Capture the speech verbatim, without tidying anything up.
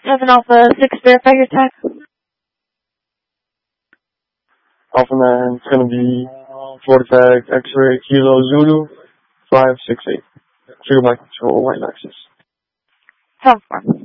seven Alpha six, verify your tag. Alpha nine, it's going to be Florida tag, X-ray, Kilo, Zulu, five six eight. Trigger by control, white axis. Confirm.